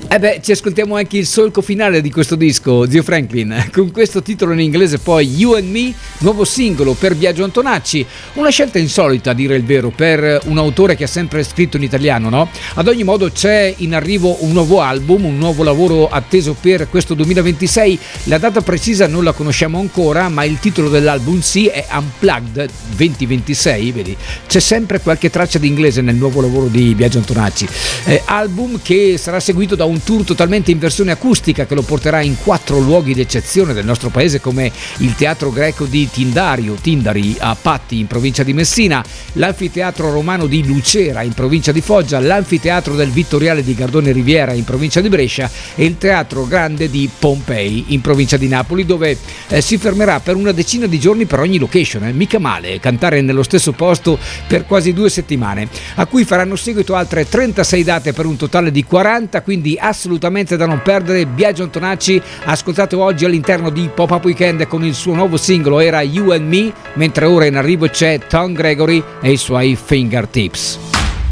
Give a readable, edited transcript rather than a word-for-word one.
Ci ascoltiamo anche il solco finale di questo disco, zio Franklin, con questo titolo in inglese poi You and Me, nuovo singolo per Biagio Antonacci, una scelta insolita a dire il vero per un autore che ha sempre scritto in italiano, no? Ad ogni modo c'è in arrivo un nuovo album, un nuovo lavoro atteso per questo 2026, la data precisa non la conosciamo ancora, ma il titolo dell'album sì è Unplugged 2026, vedi? C'è sempre qualche traccia di inglese nel nuovo lavoro di Biagio Antonacci, album che sarà seguito da un tour totalmente in versione acustica che lo porterà in 4 luoghi d'eccezione del nostro paese come il Teatro Greco di Tindari a Patti in provincia di Messina, l'Anfiteatro Romano di Lucera in provincia di Foggia, l'Anfiteatro del Vittoriale di Gardone Riviera in provincia di Brescia e il Teatro Grande di Pompei in provincia di Napoli, dove si fermerà per una decina di giorni per ogni location, mica male cantare nello stesso posto per quasi 2 settimane, a cui faranno seguito altre 36 date per un totale di 40, quindi assolutamente da non perdere. Biagio Antonacci, ascoltato oggi all'interno di Pop-Up Weekend con il suo nuovo singolo, era You and Me, mentre ora in arrivo c'è Tom Gregory e i suoi Fingertips.